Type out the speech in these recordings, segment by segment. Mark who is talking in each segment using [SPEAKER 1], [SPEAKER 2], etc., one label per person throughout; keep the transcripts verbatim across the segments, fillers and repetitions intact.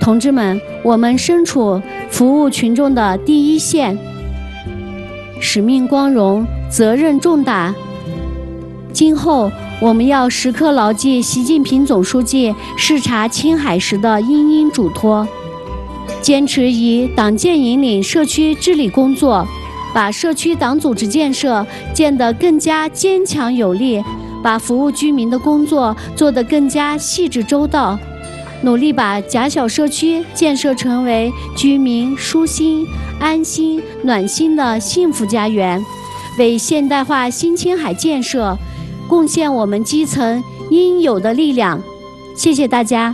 [SPEAKER 1] 同志们，我们身处服务群众的第一线，使命光荣，责任重大。今后我们要时刻牢记习近平总书记视察青海时的殷殷嘱托，坚持以党建引领社区治理工作，把社区党组织建设建得更加坚强有力，把服务居民的工作做得更加细致周到，努力把狭小社区建设成为居民舒心、安心、暖心的幸福家园，为现代化新青海建设贡献我们基层应有的力量。谢谢大家。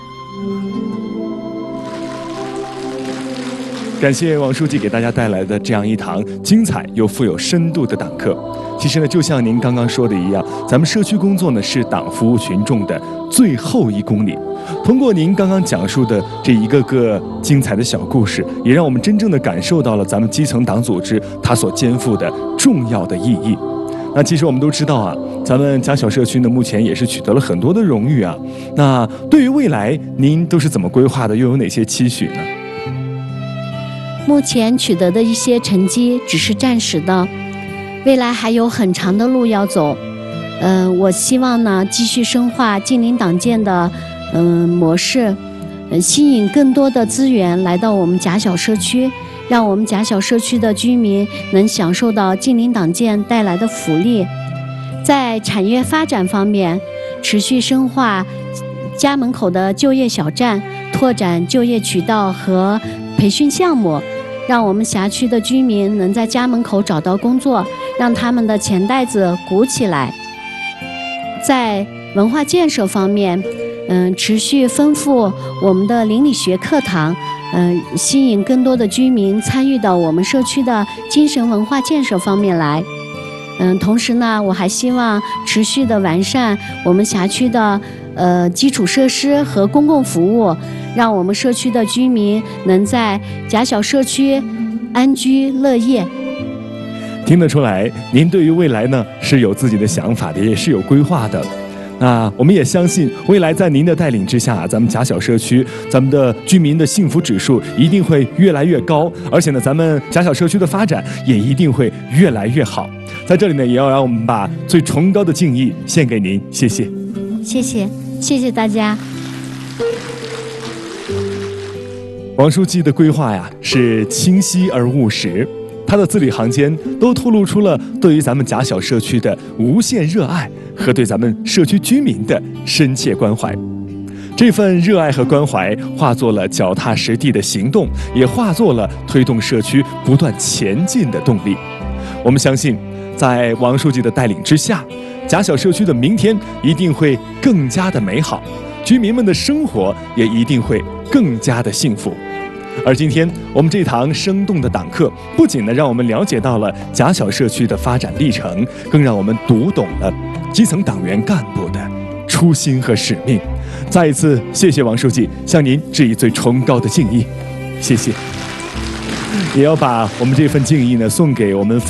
[SPEAKER 2] 感谢王书记给大家带来的这样一堂精彩又富有深度的党课。其实呢，就像您刚刚说的一样，咱们社区工作呢是党服务群众的最后一公里。通过您刚刚讲述的这一个个精彩的小故事，也让我们真正的感受到了咱们基层党组织它所肩负的重要的意义。那其实我们都知道啊，咱们家小社区呢目前也是取得了很多的荣誉啊。那对于未来，您都是怎么规划的？又有哪些期许呢？
[SPEAKER 1] 目前取得的一些成绩只是暂时的，未来还有很长的路要走。嗯、呃，我希望呢继续深化近邻党建的嗯、呃、模式，呃，吸引更多的资源来到我们狭小社区，让我们狭小社区的居民能享受到近邻党建带来的福利。在产业发展方面，持续深化家门口的就业小站，拓展就业渠道和培训项目，让我们辖区的居民能在家门口找到工作，让他们的钱袋子鼓起来。在文化建设方面，嗯，持续丰富我们的邻里学课堂，嗯，吸引更多的居民参与到我们社区的精神文化建设方面来。嗯，同时呢，我还希望持续的完善我们辖区的呃基础设施和公共服务，让我们社区的居民能在狭小社区安居乐业。
[SPEAKER 2] 听得出来，您对于未来呢是有自己的想法的，也是有规划的。那我们也相信，未来在您的带领之下，咱们狭小社区，咱们的居民的幸福指数一定会越来越高，而且呢，咱们狭小社区的发展也一定会越来越好。在这里呢，也要让我们把最崇高的敬意献给您，谢谢。
[SPEAKER 1] 谢谢，谢谢大家。
[SPEAKER 2] 王书记的规划呀，是清晰而务实。他的字里行间都透露出了对于咱们狭小社区的无限热爱和对咱们社区居民的深切关怀。这份热爱和关怀化作了脚踏实地的行动，也化作了推动社区不断前进的动力。我们相信，在王书记的带领之下，狭小社区的明天一定会更加的美好，居民们的生活也一定会更加的幸福。而今天我们这堂生动的党课，不仅呢让我们了解到了狭小社区的发展历程，更让我们读懂了基层党员干部的初心和使命。再一次谢谢王书记，向您致以最崇高的敬意，谢谢。也要把我们这份敬意呢送给我们